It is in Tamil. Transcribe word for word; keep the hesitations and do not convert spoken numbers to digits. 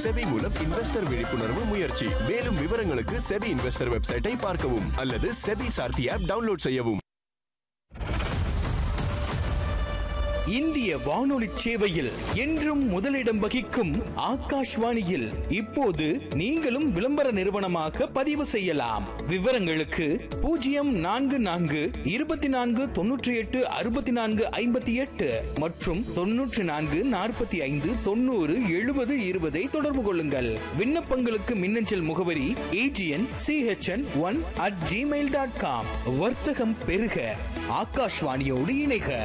செபி மூலம் இன்வெஸ்டர் விழிப்புணர்வு முயற்சி. மேலும் விவரங்களுக்கு செபி இன்வெஸ்டர் வெப்சைட்டை பார்க்கவும் அல்லது செபி சார்த்தி ஆப் டவுன்லோட் செய்யவும். இந்திய வானொலி சேவையில் என்றும் முதலிடம் வகிக்கும் ஆகாஷ்வாணியில் இப்போது நீங்களும் விளம்பர நிறுவனமாக பதிவு செய்யலாம். விவரங்களுக்கு பூஜ்ஜியம் நான்கு நான்கு இருபத்தி நான்கு தொன்னூற்றி எட்டு அறுபத்தி நான்கு ஐம்பத்தி எட்டு மற்றும் தொன்னூற்றி நான்கு நாற்பத்தி ஐந்து தொண்ணூறு எழுபது இருபதை தொடர்பு கொள்ளுங்கள். விண்ணப்பங்களுக்கு மின்னஞ்சல் முகவரி AGN CHN one at Gmail dot com. வர்த்தகம் பெருக ஆகாஷ்வாணியோடு இணைக.